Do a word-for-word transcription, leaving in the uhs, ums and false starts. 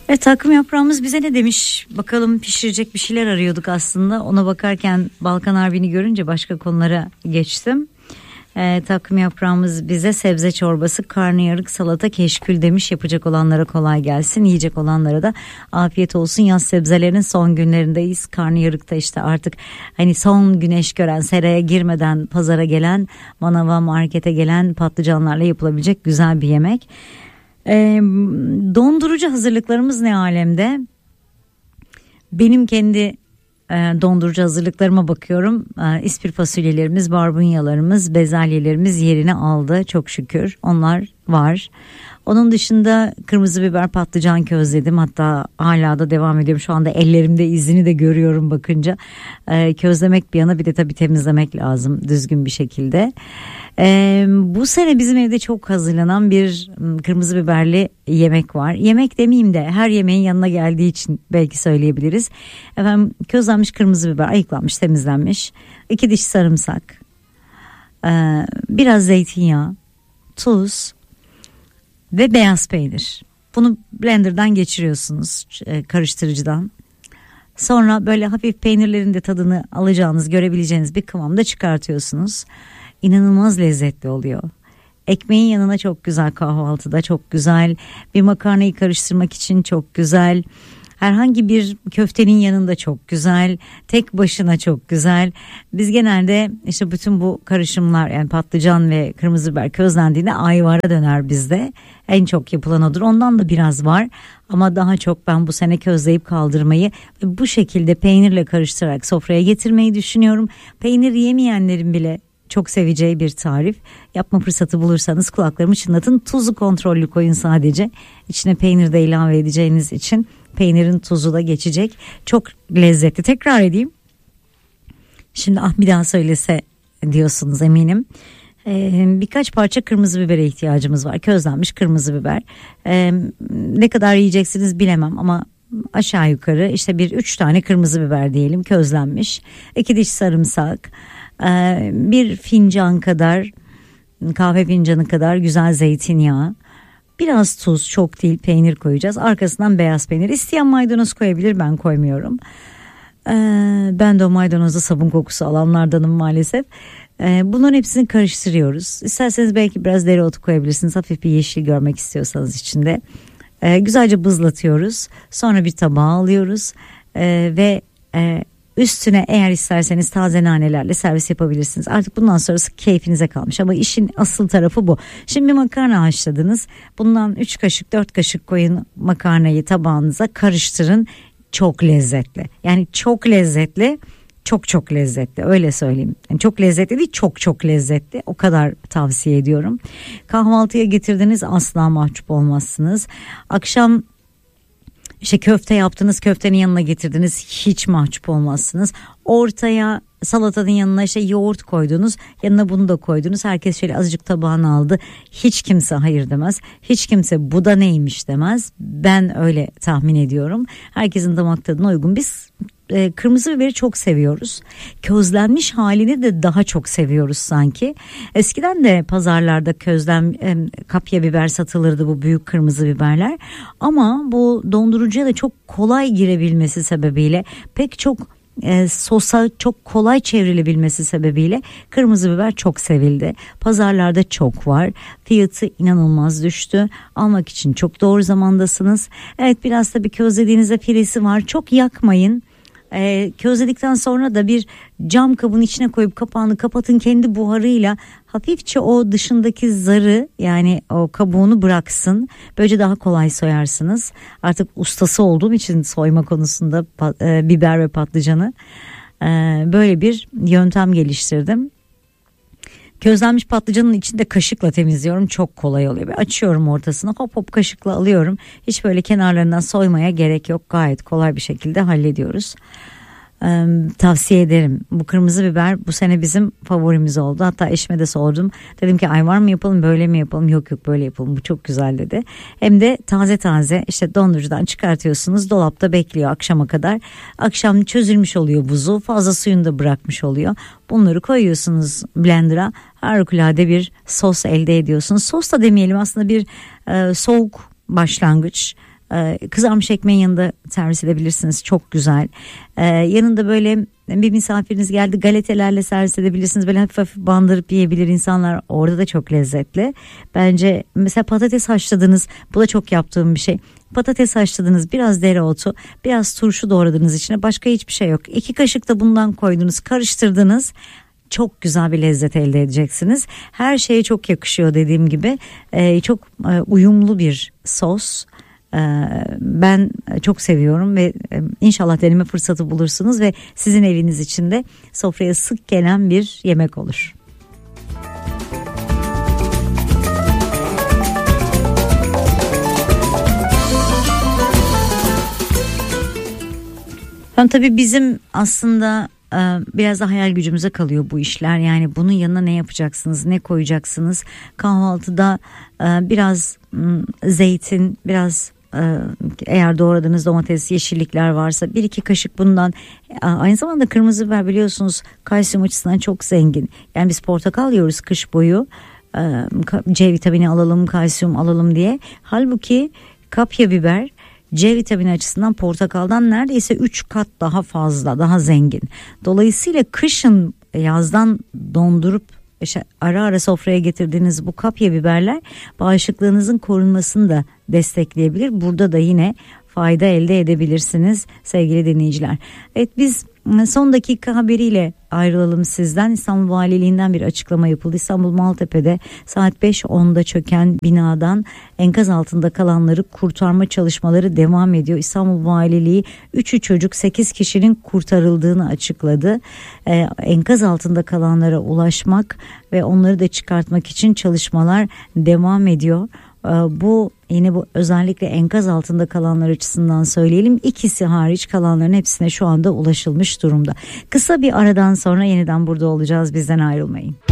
Evet, takım yaprağımız bize ne demiş? Bakalım, pişirecek bir şeyler arıyorduk aslında. Ona bakarken Balkan Harbi'ni görünce başka konulara geçtim. Ee, takım yaprağımız bize sebze çorbası, karnıyarık, salata, keşkül demiş. Yapacak olanlara kolay gelsin, yiyecek olanlara da afiyet olsun. Yaz sebzelerin son günlerindeyiz. Karnıyarıkta işte artık hani son güneş gören, seraya girmeden pazara gelen, manava, markete gelen patlıcanlarla yapılabilecek güzel bir yemek. Ee, dondurucu hazırlıklarımız ne alemde? Benim kendi e, dondurucu hazırlıklarıma bakıyorum. E, ispir fasulyelerimiz, barbunyalarımız, bezelyelerimiz yerini aldı çok şükür. Onlar var. Onun dışında kırmızı biber, patlıcan közledim. Hatta hala da devam ediyorum. Şu anda ellerimde izini de görüyorum bakınca. E, közlemek bir yana, bir de tabii temizlemek lazım düzgün bir şekilde. Ee, bu sene bizim evde çok hazırlanan bir kırmızı biberli yemek var. Yemek demeyeyim de her yemeğin yanına geldiği için belki söyleyebiliriz. Efendim, közlenmiş kırmızı biber, ayıklanmış, temizlenmiş. iki diş sarımsak, ee, biraz zeytinyağı, tuz ve beyaz peynir. Bunu blenderdan geçiriyorsunuz, e, karıştırıcıdan. Sonra böyle hafif peynirlerin de tadını alacağınız, görebileceğiniz bir kıvamda çıkartıyorsunuz. İnanılmaz lezzetli oluyor. Ekmeğin yanına çok güzel, kahvaltıda çok güzel. Bir makarnayı karıştırmak için çok güzel. Herhangi bir köftenin yanında çok güzel. Tek başına çok güzel. Biz genelde işte bütün bu karışımlar, yani patlıcan ve kırmızı biber közlendiğinde ayvara döner bizde. En çok yapılan odur. Ondan da biraz var. Ama daha çok ben bu sene közleyip kaldırmayı ve bu şekilde peynirle karıştırarak sofraya getirmeyi düşünüyorum. Peynir yemeyenlerin bile çok seveceği bir tarif. Yapma fırsatı bulursanız kulaklarımı çınlatın. Tuzu kontrollü koyun sadece. İçine peynir de ilave edeceğiniz için peynirin tuzu da geçecek. Çok lezzetli. Tekrar edeyim. Şimdi ah bir daha söylese diyorsunuz eminim. Ee, birkaç parça kırmızı bibere ihtiyacımız var. Közlenmiş kırmızı biber. Ee, ne kadar yiyeceksiniz bilemem ama aşağı yukarı işte bir üç tane kırmızı biber diyelim, közlenmiş. iki diş sarımsak. Bir fincan kadar, kahve fincanı kadar güzel zeytinyağı, biraz tuz, çok değil, peynir koyacağız. Arkasından beyaz peynir. İsteyen maydanoz koyabilir, ben koymuyorum. Ben de o maydanozda sabun kokusu alanlardanım maalesef. Bunların hepsini karıştırıyoruz. İsterseniz belki biraz dereotu koyabilirsiniz, hafif bir yeşil görmek istiyorsanız içinde. Güzelce bızlatıyoruz. Sonra bir tabağa alıyoruz ve üstüne eğer isterseniz taze nanelerle servis yapabilirsiniz. Artık bundan sonrası keyfinize kalmış ama işin asıl tarafı bu. Şimdi makarna haşladınız. Bundan üç kaşık dört kaşık koyun makarnayı tabağınıza, karıştırın. Çok lezzetli. Yani çok lezzetli. Çok çok lezzetli, öyle söyleyeyim. Yani çok lezzetli değil, çok çok lezzetli. O kadar tavsiye ediyorum. Kahvaltıya getirdiniz, asla mahcup olmazsınız. Akşam İşte köfte yaptınız, köftenin yanına getirdiniz, hiç mahcup olmazsınız. Ortaya salatanın yanına işte yoğurt koydunuz, yanına bunu da koydunuz. Herkes şöyle azıcık tabağını aldı. Hiç kimse hayır demez. Hiç kimse bu da neymiş demez. Ben öyle tahmin ediyorum. Herkesin damak tadına uygun. Biz e, kırmızı biberi çok seviyoruz. Közlenmiş halini de daha çok seviyoruz sanki. Eskiden de pazarlarda közlen e, kapya biber satılırdı, bu büyük kırmızı biberler. Ama bu dondurucuya da çok kolay girebilmesi sebebiyle, pek çok E, sosa çok kolay çevrilebilmesi sebebiyle kırmızı biber çok sevildi. Pazarlarda çok var. Fiyatı inanılmaz düştü. Almak için çok doğru zamandasınız. Evet, biraz tabii közlediğinizde filesi var. Çok yakmayın. E, közledikten sonra da bir cam kabın içine koyup kapağını kapatın, kendi buharıyla hafifçe o dışındaki zarı, yani o kabuğunu bıraksın. Böylece daha kolay soyarsınız. Artık ustası olduğum için soyma konusunda e, biber ve patlıcanı e, böyle bir yöntem geliştirdim. Közlenmiş patlıcanın içinde kaşıkla temizliyorum, çok kolay oluyor. Açıyorum ortasını, hop hop kaşıkla alıyorum. Hiç böyle kenarlarından soymaya gerek yok, gayet kolay bir şekilde hallediyoruz. Ee, tavsiye ederim. Bu kırmızı biber bu sene bizim favorimiz oldu. Hatta eşime de sordum. Dedim ki ay var mı yapalım, böyle mi yapalım? Yok yok, böyle yapalım, bu çok güzel dedi. Hem de taze taze işte dondurucudan çıkartıyorsunuz. Dolapta bekliyor akşama kadar. Akşam çözülmüş oluyor buzu. Fazla suyunu da bırakmış oluyor. Bunları koyuyorsunuz blender'a. Harikulade bir sos elde ediyorsunuz. Sos da demeyelim, aslında bir e, soğuk başlangıç. Ee, kızarmış ekmeğin yanında servis edebilirsiniz, çok güzel. Ee, yanında böyle bir misafiriniz geldi, galetelerle servis edebilirsiniz. Böyle hafif hafif bandırıp yiyebilir insanlar, orada da çok lezzetli. Bence mesela patates haşladınız, bu da çok yaptığım bir şey. Patates haşladınız, biraz dereotu, biraz turşu doğradınız içine, başka hiçbir şey yok. İki kaşık da bundan koydunuz, karıştırdınız. Çok güzel bir lezzet elde edeceksiniz. Her şeye çok yakışıyor dediğim gibi. Ee, çok e, uyumlu bir sos. Ee, ben çok seviyorum ve e, inşallah deneme fırsatı bulursunuz ve sizin eviniz içinde sofraya sık gelen bir yemek olur. Tabii bizim aslında biraz da hayal gücümüze kalıyor bu işler. Yani bunun yanına ne yapacaksınız, ne koyacaksınız? Kahvaltıda biraz zeytin, biraz eğer doğradığınız domates, yeşillikler varsa bir iki kaşık bundan. Aynı zamanda kırmızı biber biliyorsunuz kalsiyum açısından çok zengin. Yani biz portakal yiyoruz kış boyu, C vitamini alalım, kalsiyum alalım diye. Halbuki kapya biber C vitamini açısından portakaldan neredeyse üç kat daha fazla, daha zengin. Dolayısıyla kışın yazdan dondurup işte ara ara sofraya getirdiğiniz bu kapya biberler bağışıklığınızın korunmasını da destekleyebilir. Burada da yine fayda elde edebilirsiniz sevgili dinleyiciler. Evet, biz son dakika haberiyle ayrılalım sizden. İstanbul Valiliğinden bir açıklama yapıldı. İstanbul Maltepe'de saat beş onda çöken binadan enkaz altında kalanları kurtarma çalışmaları devam ediyor. İstanbul Valiliği üçü çocuk sekiz kişinin kurtarıldığını açıkladı. Ee, enkaz altında kalanlara ulaşmak ve onları da çıkartmak için çalışmalar devam ediyor. Bu yine bu özellikle enkaz altında kalanlar açısından söyleyelim. İkisi hariç kalanların hepsine şu anda ulaşılmış durumda. Kısa bir aradan sonra yeniden burada olacağız. Bizden ayrılmayın.